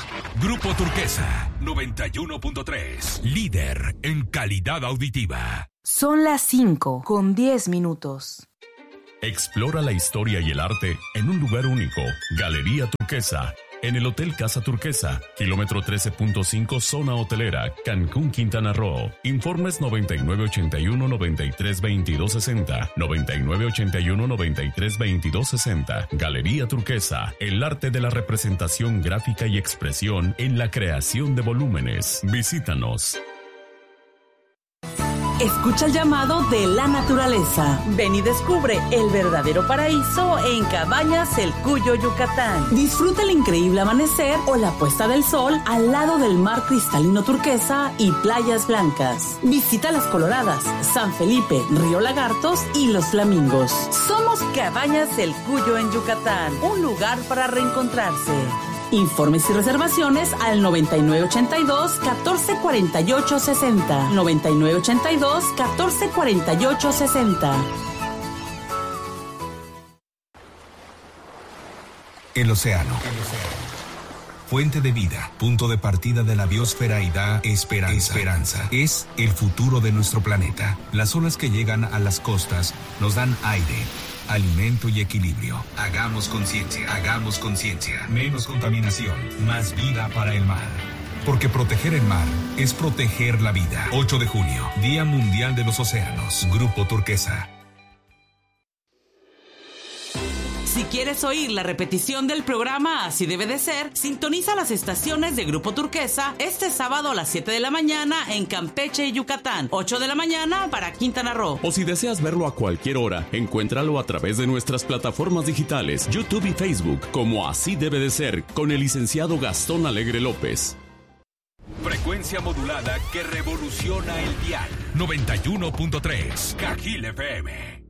Grupo Turquesa 91.3, líder en calidad auditiva. Son las 5:10. Explora la historia y el arte en un lugar único. Galería Turquesa, en el Hotel Casa Turquesa, kilómetro 13.5, zona hotelera, Cancún, Quintana Roo. Informes 9981-932260, 9981-932260. Galería Turquesa, el arte de la representación gráfica y expresión en la creación de volúmenes. Visítanos. Escucha el llamado de la naturaleza. Ven y descubre el verdadero paraíso en Cabañas El Cuyo, Yucatán. Disfruta el increíble amanecer o la puesta del sol al lado del mar cristalino turquesa y playas blancas. Visita Las Coloradas, San Felipe, Río Lagartos y Los Flamingos. Somos Cabañas El Cuyo en Yucatán, un lugar para reencontrarse. Informes y reservaciones al 9982-144860. 9982-144860. El océano. Fuente de vida, punto de partida de la biosfera y da esperanza. Es el futuro de nuestro planeta. Las olas que llegan a las costas nos dan aire, alimento y equilibrio. Hagamos conciencia. Menos contaminación, más vida para el mar. Porque proteger el mar es proteger la vida. 8 de junio, Día Mundial de los Océanos. Grupo Turquesa. Si quieres oír la repetición del programa Así Debe de Ser, sintoniza las estaciones de Grupo Turquesa este sábado a las 7 de la mañana en Campeche y Yucatán, 8 de la mañana para Quintana Roo. O si deseas verlo a cualquier hora, encuéntralo a través de nuestras plataformas digitales, YouTube y Facebook, como Así Debe de Ser, con el licenciado Gastón Alegre López. Frecuencia modulada que revoluciona el dial. 91.3, Cajil FM.